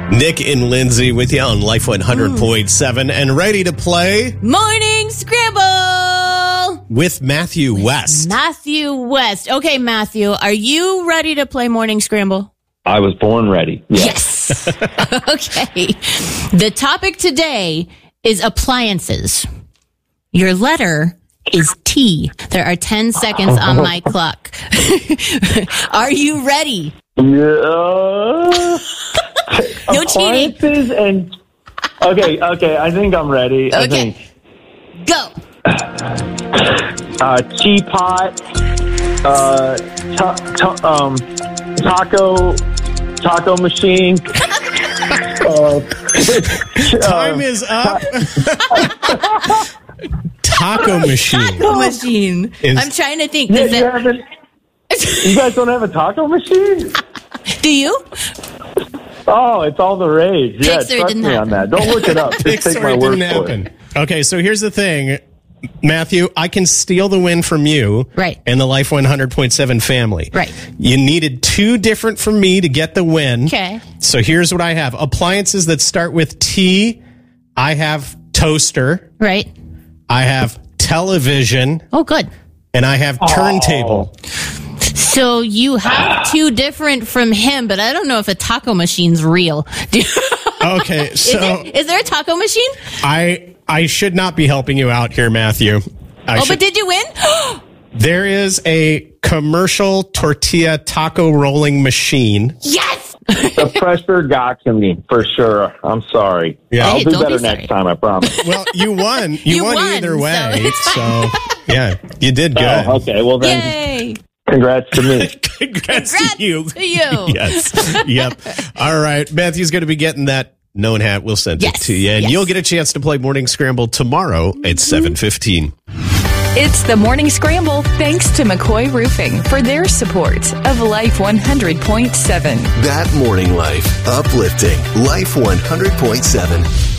Nick and Lindsay with you on Life 100.7 and ready to play Morning Scramble with Matthew West. Matthew West. Okay, Matthew, are you ready to play Morning Scramble? I was born ready. Yes. Okay. The topic today is appliances. Your letter is T. There are 10 seconds on my clock. Are you ready? Yeah. No cheating. Appliances and okay. I think I'm ready. I Okay. think Go. teapot, taco machine. Time is up. Taco machine. Taco machine. I'm trying to think. Yeah, Does you guys don't have a taco machine? do you? Oh, it's all the rage. Yeah, Pixar trust didn't me happen. on that. Don't look it up. Just take my Pixar word didn't for happen. it. Okay, so here's the thing, Matthew. I can steal the win from you, Right. And the Life 100.7 family, Right. You needed two different from me to get the win. Okay. So here's what I have: appliances that start with T. I have toaster. Right. I have television, Oh, good. and I have turntable. So you have two different from him, but I don't know if a taco machine's real. Okay, so Is there a taco machine? I should not be helping you out here, Matthew. But did you win? There is a commercial tortilla taco rolling machine. Yes! The pressure got to me for sure. I'm sorry. Yeah. I'll Hey, do don't be better sorry. next time. I promise. Well, you won. You won either so way. it's fine. So, yeah, you did good. Oh, okay. Well then, Yay! congrats to me. Congrats Congrats to you. to you. Yes. Yep. All right. Matthew's going to be getting that known hat. We'll send it Yes. to you. And Yes. you'll get a chance to play Morning Scramble tomorrow at 7:15. It's the Morning Scramble, thanks to McCoy Roofing for their support of Life 100.7. That morning life. Uplifting. Life 100.7.